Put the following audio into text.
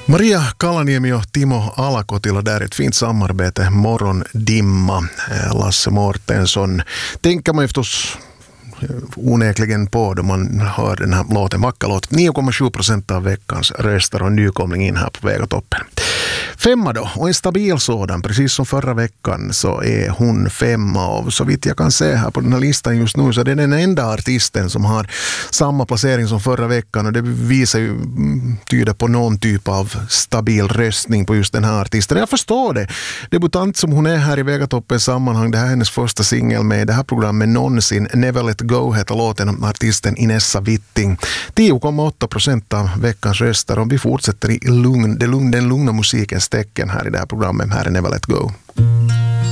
Maria Kalaniemi och Timo Alakotila där, ett fint samarbete. Morgondimma, Lasse Mårtensson. Tänker man förstås onekligen på då man hör den här låten, Mackalåt. 9,7% av veckans röster och nykomling in här på Väg och toppen. Femma då, och en stabil sådan, precis som förra veckan så är hon femma, och så vitt jag kan se här på den här listan just nu så är det den enda artisten som har samma placering som förra veckan, och det visar ju, tyder på någon typ av stabil röstning på just den här artisten. Jag förstår det. Debutant som hon är här i Väg och toppens sammanhang, det här är hennes första singel med det här programmet någonsin. Never Let Go heter låten om artisten Inessa Witting. 10,8% av veckans röster, och vi fortsätter i den lugna musikens tecken här i det här programmet. Här är Never Let Go.